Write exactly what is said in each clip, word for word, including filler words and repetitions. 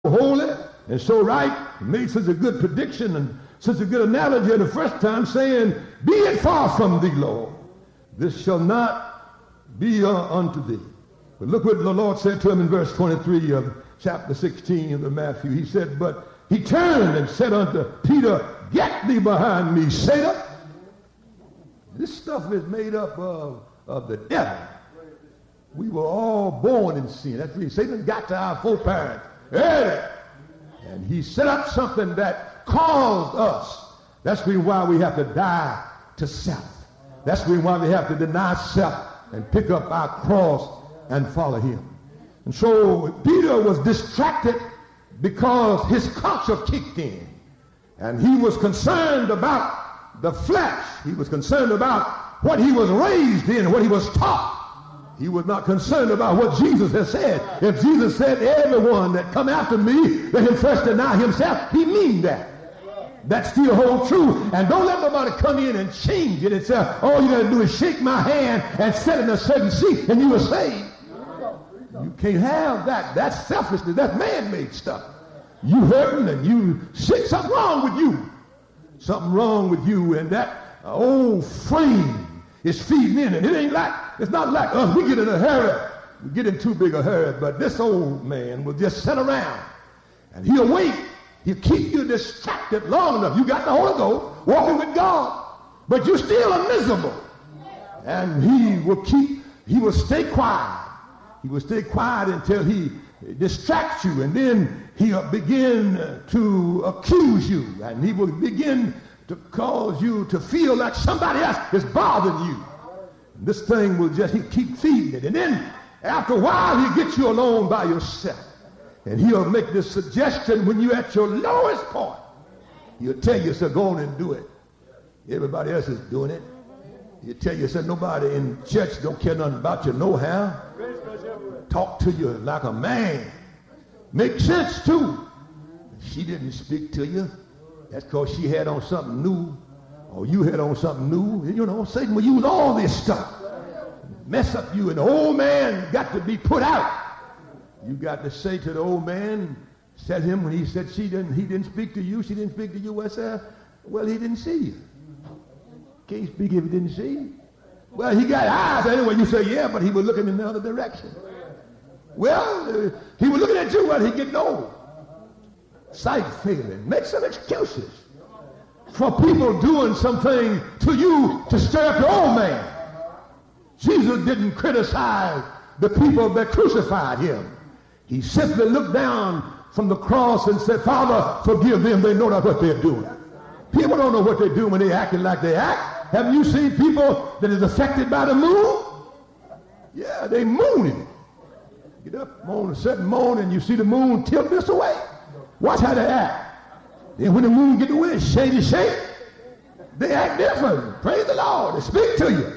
holy and so right, he made such a good prediction and such a good analogy the first time, saying, be it far from thee, Lord. This shall not be uh, unto thee. But look what the Lord said to him in verse twenty-three of chapter sixteen of the Matthew. He said, but he turned and said unto Peter, get thee behind me, Satan. This stuff is made up of, of the devil. We were all born in sin. That's really Satan got to our foreparents early. And he set up something that caused us. That's the reason why we have to die to self. That's the reason why we have to deny self and pick up our cross and follow him. And so Peter was distracted because his culture kicked in. And he was concerned about the flesh. He was concerned about what he was raised in, what he was taught. He was not concerned about what Jesus has said. If Jesus said, everyone that come after me, let him first deny himself, he mean that. That still holds true. And don't let nobody come in and change it and say, all you got to do is shake my hand and sit in a certain seat and you are saved. You can't have that. That's selfishness. That's man-made stuff. You hurting and you sick. Something wrong with you. Something wrong with you. And that old frame is feeding in. And it ain't like, it's not like us. We get in a hurry. We get in too big a hurry. But this old man will just sit around. And he'll wait. He'll keep you distracted long enough. You got the Holy Ghost walking with God. But you still are miserable. And he will keep, he will stay quiet. He will stay quiet until he distracts you. And then he'll begin to accuse you. And he will begin to cause you to feel like somebody else is bothering you. And this thing will just, he keep feeding it. And then after a while, he'll get you alone by yourself. And he'll make this suggestion when you're at your lowest point. He'll tell you, so go on and do it. Everybody else is doing it. He'll tell you, so nobody in church don't care nothing about you no how. Talk to you like a man. Make sense too. She didn't speak to you. That's because she had on something new. Or you had on something new. You know, Satan will use all this stuff. Mess up you. And the old man got to be put out. You got to say to the old man, said him when he said she didn't, he didn't speak to you, she didn't speak to you. I said, well, he didn't see you. Can't speak if he didn't see you. Well, he got eyes anyway. You say, yeah, but he was looking in the other direction. Well, uh, he was looking at you while he getting old. Sight failing. Make some excuses for people doing something to you to stir up your old man. Jesus didn't criticize the people that crucified him. He simply looked down from the cross and said, Father, forgive them. They know not what they're doing. People don't know what they're doing when they're acting like they act. Have you seen people that is affected by the moon? Yeah, they mooning. Get up on a certain morning, you see the moon tilt this away. Watch how they act. Then when the moon get away, shady shape, they act different. Praise the Lord. They speak to you.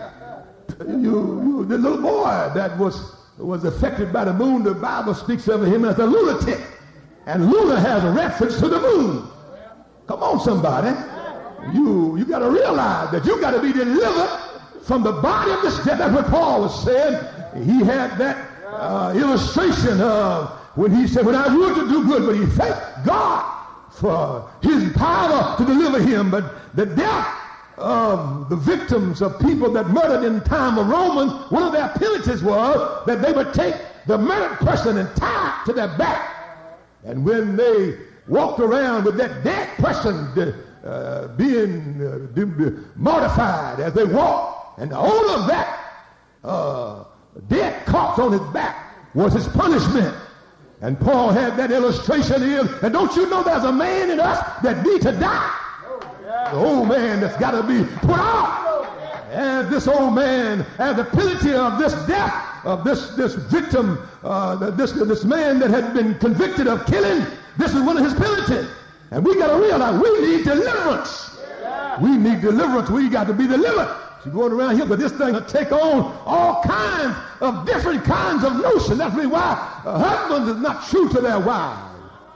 You, you the little boy that was was affected by the moon, the Bible speaks of him as a lunatic. And Luna has a reference to the moon. Come on, somebody. You you got to realize that you got to be delivered from the body of this death. That's what Paul was saying. He had that uh, illustration of when he said, when I would to do good, but he thanked God for his power to deliver him. But the death of the victims of people that murdered in the time of Romans, one of their penalties was that they would take the murdered person and tie it to their back. And when they walked around with that dead person uh, being uh, mortified as they walked, and the odor of that uh, dead corpse on his back was his punishment. And Paul had that illustration here. And don't you know there's a man in us that need to die? The old man that's got to be put out. And this old man, as the penalty of this death, of this, this victim, uh, this, this man that had been convicted of killing, this is one of his penalties. And we got to realize we need deliverance. We need deliverance. We got to be delivered. So going around here, but this thing will take on all kinds of different kinds of notions. That's really why uh, husbands is not true to their wives.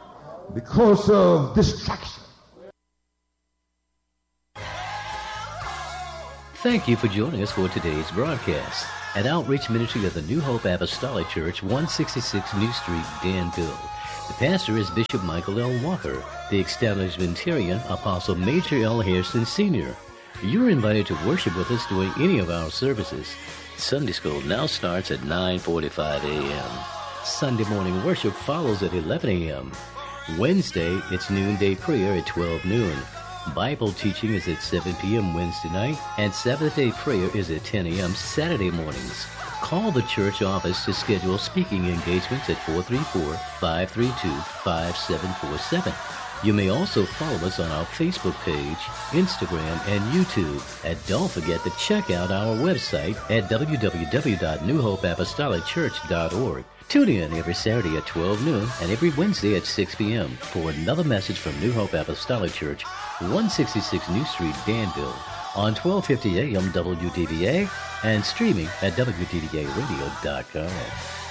Because of distraction. Thank you for joining us for today's broadcast. An outreach ministry of the New Hope Apostolic Church, one sixty-six New Street, Danville. The pastor is Bishop Michael L. Walker, the establishmentarian Apostle Major L. Hairston Senior You're invited to worship with us during any of our services. Sunday school now starts at nine forty-five a.m. Sunday morning worship follows at eleven a.m. Wednesday, it's noonday prayer at twelve noon. Bible teaching is at seven p.m. Wednesday night, and Seventh-day prayer is at ten a.m. Saturday mornings. Call the church office to schedule speaking engagements at four three four, five three two, five seven four seven. You may also follow us on our Facebook page, Instagram, and YouTube. And don't forget to check out our website at w w w dot new hope apostolic church dot org. Tune in every Saturday at twelve noon and every Wednesday at six p.m. for another message from New Hope Apostolic Church, one sixty-six New Street, Danville, on twelve fifty a.m. W D V A and streaming at w d v a radio dot com.